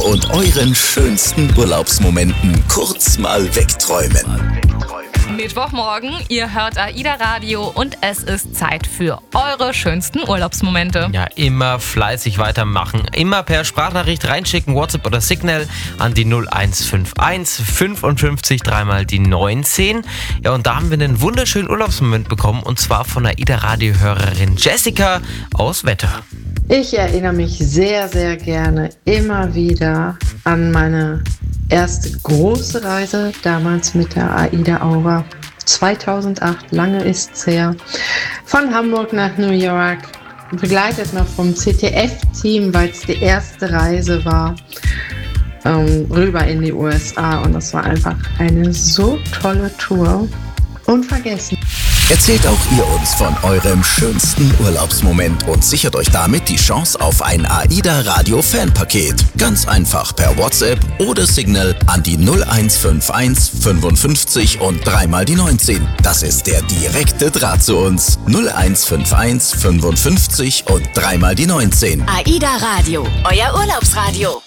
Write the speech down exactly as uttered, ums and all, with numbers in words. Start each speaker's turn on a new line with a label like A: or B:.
A: und euren schönsten Urlaubsmomenten kurz mal wegträumen.
B: Mittwochmorgen, ihr hört AIDA Radio und es ist Zeit für eure schönsten Urlaubsmomente.
C: Ja, immer fleißig weitermachen. Immer per Sprachnachricht reinschicken, WhatsApp oder Signal an die null eins fünf eins fünfundfünfzig dreimal die neunzehn. Ja, und da haben wir einen wunderschönen Urlaubsmoment bekommen und zwar von AIDA Radio-Hörerin Jessica aus Wetter.
D: Ich erinnere mich sehr, sehr gerne immer wieder an meine erste große Reise, damals mit der AIDA Aura. zweitausendacht, lange ist's her, von Hamburg nach New York, begleitet noch vom C T F-Team, weil es die erste Reise war, ähm, rüber in die U S A. Und das war einfach eine so tolle Tour. Unvergessen.
A: Erzählt auch ihr uns von eurem schönsten Urlaubsmoment und sichert euch damit die Chance auf ein AIDA Radio Fanpaket. Ganz einfach per WhatsApp oder Signal an die null eins fünf eins fünfundfünfzig und dreimal die neunzehn. Das ist der direkte Draht zu uns. null eins fünf eins fünfundfünfzig und dreimal die neunzehn.
E: AIDA Radio, euer Urlaubsradio.